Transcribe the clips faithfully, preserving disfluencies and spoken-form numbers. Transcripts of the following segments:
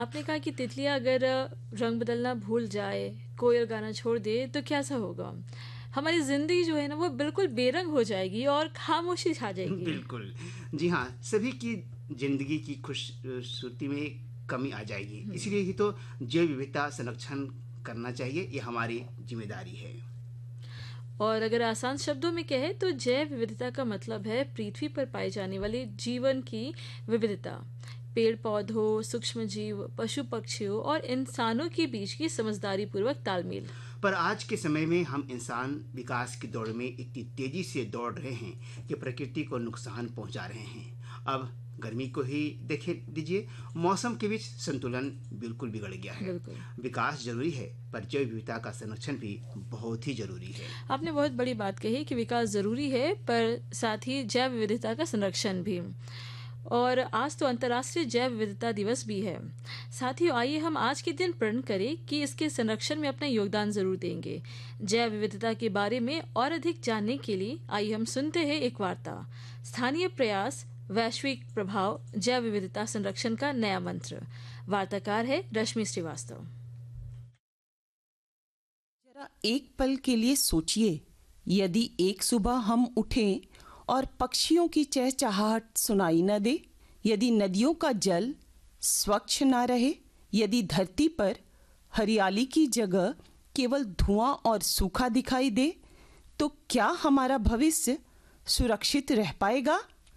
आपने कहा कि तितलियां अगर रंग बदलना भूल जाए, कोयल गाना छोड़ दे तो कैसा होगा? हमारी जिंदगी जो है ना वो बिल्कुल बेरंग हो जाएगी और खामोशी छा जाएगी। बिल्कुल। जी हाँ, सभी की ज़िंदगी की खूबसूरती में कमी आ जाएगी। हम्म। इसीलिए ही तो जैव विविधता संरक्षण करना चाहिए, ये हमारी ज़िम्मेदारी है। और अगर आसान शब्दों में कहे तो जैव विविधता का मतलब है पृथ्वी पर पाई जाने वाली जीवन की विविधता। पेड़ पौधों, सूक्ष्म जीव, पशु पक्षियों और इंसानों के बीच की समझदारी पूर्वक तालमेल। पर आज के समय में हम इंसान विकास की दौड़ में इतनी तेजी से दौड़ रहे हैं कि प्रकृति को नुकसान पहुंचा रहे हैं। अब गर्मी को ही देखे दीजिए, मौसम के बीच संतुलन बिल्कुल बिगड़ गया है। बिल्कुल। विकास जरूरी है, पर जैव विविधता का संरक्षण भी बहुत ही जरूरी है। आपने बहुत बड़ी बात कही कि विकास जरूरी है पर साथ ही जैव विविधता का संरक्षण भी। और आज तो अंतर्राष्ट्रीय जैव विविधता दिवस भी है। साथियों, आइए हम आज के दिन प्रण करें कि इसके संरक्षण में अपना योगदान जरूर देंगे। जैव विविधता के बारे में और अधिक जानने के लिए आइए हम सुनते हैं एक वार्ता। स्थानीय प्रयास, वैश्विक प्रभाव, जैव विविधता संरक्षण का नया मंत्र। वार्ताकार है रश्मि श्रीवास्तव। जरा एक पल के लिए सोचिए, यदि एक सुबह हम उठें और पक्षियों की चहचहाहट सुनाई न दे, यदि नदियों का जल स्वच्छ न रहे, यदि धरती पर हरियाली की जगह केवल धुआं और सूखा दिखाई दे, तो क्या हमारा भविष्य सुरक्षित रह पाएगा?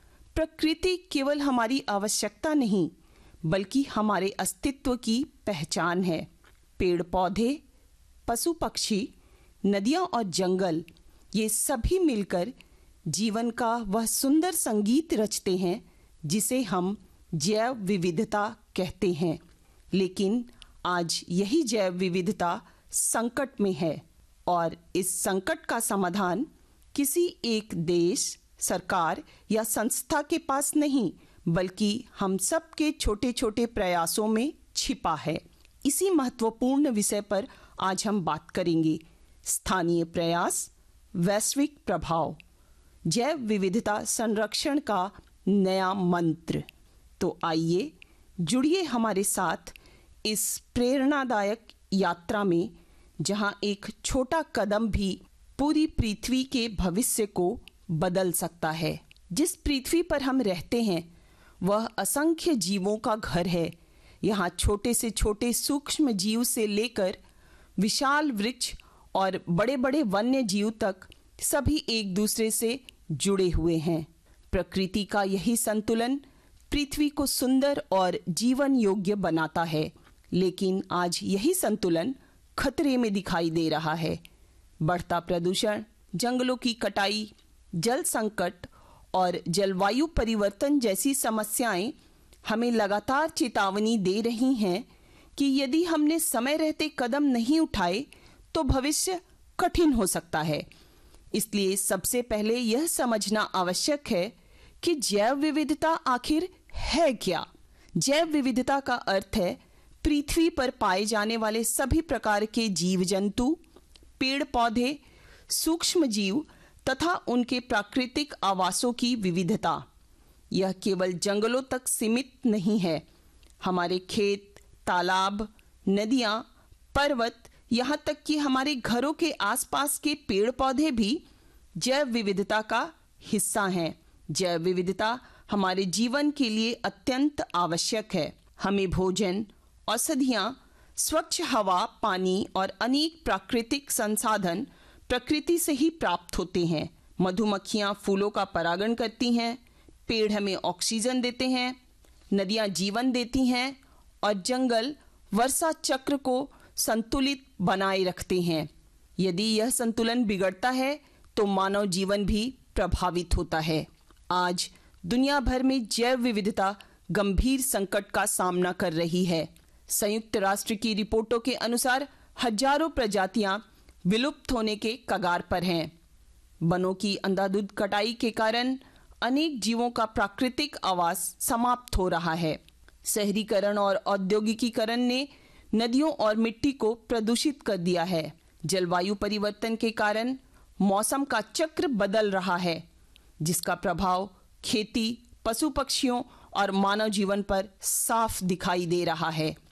प्रकृति केवल हमारी आवश्यकता नहीं, बल्कि हमारे अस्तित्व की पहचान है। पेड़ पौधे, पशु पक्षी, नदियां और जंगल, ये सभी मिलकर जीवन का वह सुंदर संगीत रचते हैं जिसे हम जैव विविधता कहते हैं। लेकिन आज यही जैव विविधता संकट में है और इस संकट का समाधान किसी एक देश, सरकार या संस्था के पास नहीं, बल्कि हम सब के छोटे छोटे प्रयासों में छिपा है। इसी महत्वपूर्ण विषय पर आज हम बात करेंगे। स्थानीय प्रयास, वैश्विक प्रभाव, जैव विविधता संरक्षण का नया मंत्र। तो आइए जुड़िए हमारे साथ इस प्रेरणादायक यात्रा में, जहां एक छोटा कदम भी पूरी पृथ्वी के भविष्य को बदल सकता है। जिस पृथ्वी पर हम रहते हैं वह असंख्य जीवों का घर है। यहाँ छोटे से छोटे सूक्ष्म जीव से लेकर विशाल वृक्ष और बड़े बड़े वन्य जीव तक सभी एक दूसरे से जुड़े हुए हैं। प्रकृति का यही संतुलन पृथ्वी को सुंदर और जीवन योग्य बनाता है। लेकिन आज यही संतुलन खतरे में दिखाई दे रहा है। बढ़ता प्रदूषण, जंगलों की कटाई, जल संकट और जलवायु परिवर्तन जैसी समस्याएं हमें लगातार चेतावनी दे रही हैं कि यदि हमने समय रहते कदम नहीं उठाए तो भविष्य कठिन हो सकता है। इसलिए सबसे पहले यह समझना आवश्यक है कि जैव विविधता आखिर है क्या। जैव विविधता का अर्थ है पृथ्वी पर पाए जाने वाले सभी प्रकार के जीव जंतु, पेड़ पौधे, सूक्ष्म जीव तथा उनके प्राकृतिक आवासों की विविधता। यह केवल जंगलों तक सीमित नहीं है। हमारे खेत, तालाब, नदियां, पर्वत, यहाँ तक कि हमारे घरों के आसपास के पेड़ पौधे भी जैव विविधता का हिस्सा हैं। जैव विविधता हमारे जीवन के लिए अत्यंत आवश्यक है। हमें भोजन, औषधियाँ, स्वच्छ हवा, पानी और अनेक प्राकृतिक संसाधन प्रकृति से ही प्राप्त होते हैं। मधुमक्खियाँ फूलों का परागण करती हैं, पेड़ हमें ऑक्सीजन देते हैं, नदियाँ जीवन देती हैं और जंगल वर्षा चक्र को संतुलित बनाए रखते हैं। यदि यह संतुलन बिगड़ता है तो मानव जीवन भी प्रभावित होता है। आज दुनिया भर में जैव विविधता गंभीर संकट का सामना कर रही है। संयुक्त राष्ट्र की रिपोर्टों के अनुसार हजारों प्रजातियां विलुप्त होने के कगार पर हैं। वनों की अंधाधुंध कटाई के कारण अनेक जीवों का प्राकृतिक आवास समाप्त हो रहा है। शहरीकरण और औद्योगिकीकरण ने नदियों और मिट्टी को प्रदूषित कर दिया है। जलवायु परिवर्तन के कारण मौसम का चक्र बदल रहा है, जिसका प्रभाव खेती, पशु पक्षियों और मानव जीवन पर साफ दिखाई दे रहा है।